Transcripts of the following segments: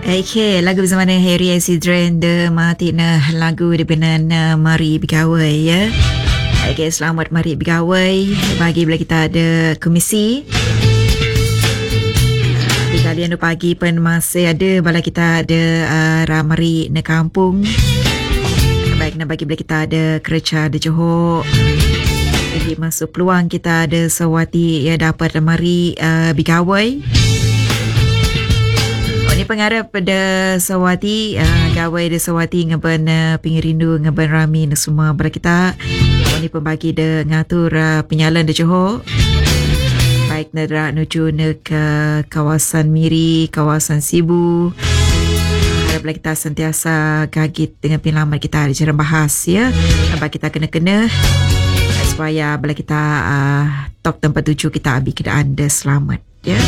Okay, lagu bersama Harry Asidren de Martina, lagu di benar Mari Bergawai ya. Okay, selamat Mari Bergawai. Bagi bila kita ada komisi. Di kalian pagi pun masih ada bala kita ada Mari na kampung. Baik nak bagi bila kita ada kerja di Johor. Jadi masuk peluang kita ada sewati ya dapat Mari Bergawai. Ini pengarap pada Sawati, gawai de Sawati ngaban pingirindu ngaban rami na semua pada kita. Ini pembagi de ngatur penyalan de Johor. Baik na nuju na ke kawasan Miri, kawasan Sibu. Haraplah kita sentiasa gagit dengan pengalaman kita di cara bahas ya. Nampak kita kena-kena supaya bila kita top tempat tuju kita ambil keadaan de selamat ya.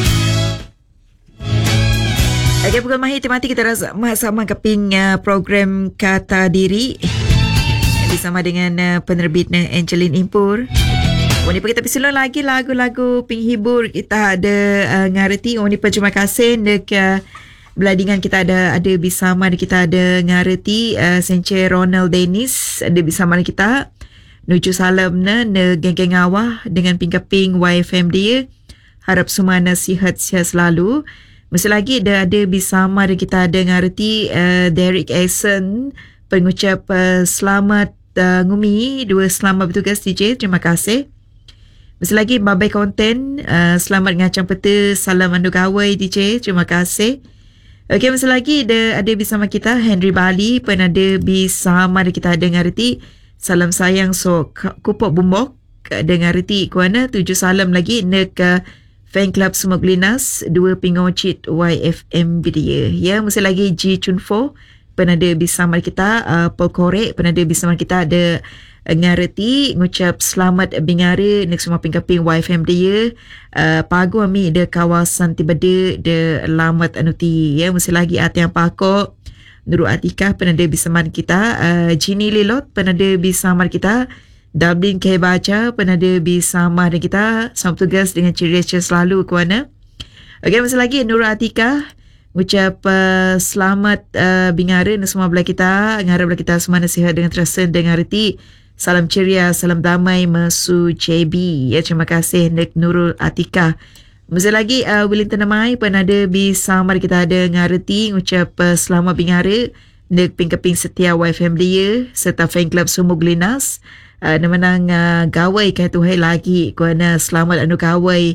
Okay, pukul mahir temati kita sama keping program Kata Diri bersama dengan penerbit Angeline Impur. Ini kita bersulung lagi lagu-lagu penghibur kita ada ngareti. Ini pun terima kasih dek beladingan kita ada bersama kita ada ngareti Sence Ronald Dennis ada bersama kita. Nuju salam na geng-geng awah dengan ping-keping YFM dia. Harap semua sihat-sihat selalu. Masih lagi ada bersama dan kita ada ngerti Derek Essen pengucap selamat ngumi dua selamat bertugas DJ, terima kasih. Masih lagi Babai Konten selamat ngacang peta salam andu gawai DJ, terima kasih. Okey, masih lagi ada bersama kita Henry Bali pun ada bersama dan kita ada ngerti salam sayang so kupok bumbok dengan ngerti kuana 7 salam lagi nek Fan Club Smoglinas 2 Pingocit YFM Bidia. Ya, masih lagi G Chunfo penada bersama kita Paul Korek penada bersama kita ada ngareti ngucap selamat bingare nek semua pingkaping YFM dia pagu ami de kawasan Tibade de lamat anuti ya. Masih lagi Atiang Pakok Nurul Atikah penada bersama kita Jini Lilot penada bersama kita Dublin K Baca penada bersama dengan kita sama tugas dengan ceria-ceria selalu kuana. Okey, masih lagi Nurul Atikah ucap selamat bingara dan semua belah kita ngarap belah kita semua nasihat dengan terasa dengan reti salam ceria salam damai mesu JB ya. Terima kasih nek Nurul Atikah. Masih lagi Wellington Namai penada bersama kita ada ngareti ucap selamat bingara nek pingkeping setia YFM dia serta fan club Sumuglinas. Menang gawai kaya tuhai lagi kuana selamat anu gawai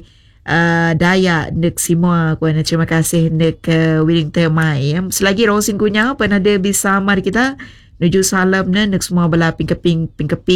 daya nek semua kuana terima kasih nek Wellington Mai ya. Selagi Rosin Gunya penada bersama kita nuju salam nek semua bala pingkeping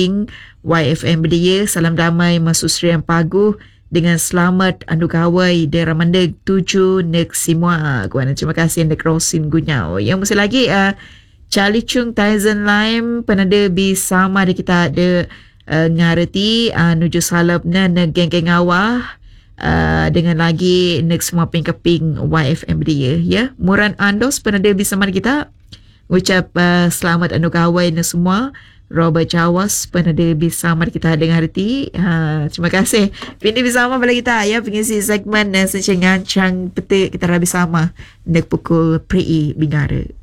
YFM dia salam damai masusri yang paguh dengan selamat anu gawai de Ramandeg 7 nek semua kuana terima kasih nek Rosin Gunya ya. Masih lagi Charlie Chung Tyson Lime penada bersama ada kita ada ngareti nuju salab na geng-geng awah dengan lagi next semua ping-keping YFM dia ya. Muran Andos penada bersama kita ucap selamat anu gawai na semua. Robert Jawas penada bersama kita dengan ngareti. Terima kasih. Pindi bersama pada kita ya pengisi segmen secengancang petik kita bersama nek pukul PRI Bingara.